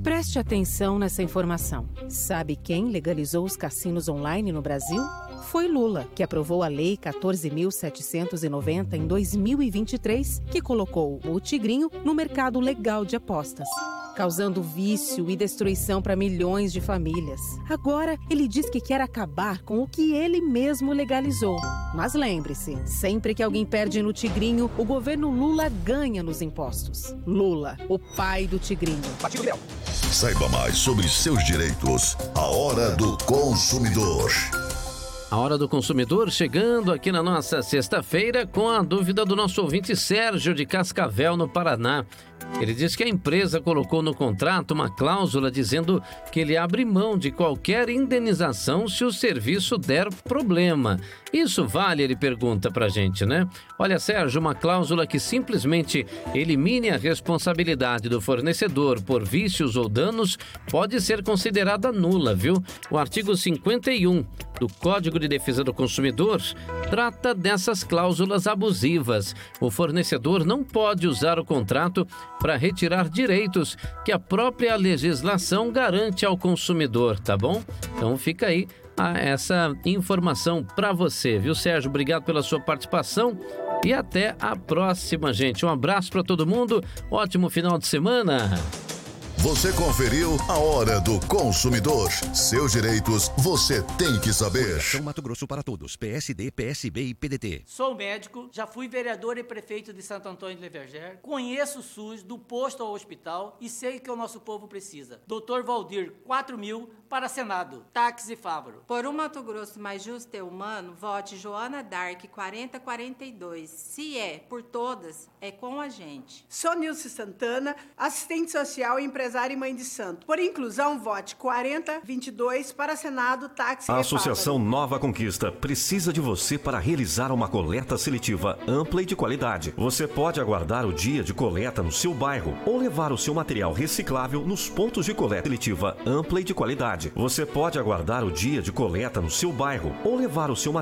Preste atenção nessa informação. Sabe quem legalizou os cassinos online no Brasil? Foi Lula, que aprovou a Lei 14.790 em 2023, que colocou o tigrinho no mercado legal de apostas, causando vício e destruição para milhões de famílias. Agora, ele diz que quer acabar com o que ele mesmo legalizou. Mas lembre-se, sempre que alguém perde no tigrinho, o governo Lula ganha nos impostos. Lula, o pai do tigrinho. Saiba mais sobre seus direitos. A Hora do Consumidor. A Hora do Consumidor chegando aqui na nossa sexta-feira com a dúvida do nosso ouvinte Sérgio de Cascavel, no Paraná. Ele diz que a empresa colocou no contrato uma cláusula dizendo que ele abre mão de qualquer indenização se o serviço der problema. Isso vale? Ele pergunta pra gente, né? Olha, Sérgio, uma cláusula que simplesmente elimine a responsabilidade do fornecedor por vícios ou danos pode ser considerada nula, viu? O artigo 51 do Código de Defesa do Consumidor trata dessas cláusulas abusivas. O fornecedor não pode usar o contrato para retirar direitos que a própria legislação garante ao consumidor, tá bom? Então fica aí essa informação para você, viu, Sérgio? Obrigado pela sua participação e até a próxima, gente. Um abraço para todo mundo, ótimo final de semana. Você conferiu a Hora do Consumidor. Seus direitos você tem que saber. São Mato Grosso para todos. PSD, PSB e PDT. Sou médico, já fui vereador e prefeito de Santo Antônio de Leverger. Conheço o SUS do posto ao hospital e sei que o nosso povo precisa. Dr. Valdir, 4.000 para Senado. Táxi Fávaro. Por um Mato Grosso mais justo e humano, vote Joana Dark 4042. Se é por todas, é com a gente. Sou Nilce Santana, assistente social e empresária e mãe de santo. Por inclusão, vote 4022 para Senado, táxi. A Associação Nova Conquista precisa de você para realizar uma coleta seletiva ampla e de qualidade. Você pode aguardar o dia de coleta no seu bairro ou levar o seu material reciclável nos pontos de coleta seletiva ampla e de qualidade. Você pode aguardar o dia de coleta no seu bairro ou levar o seu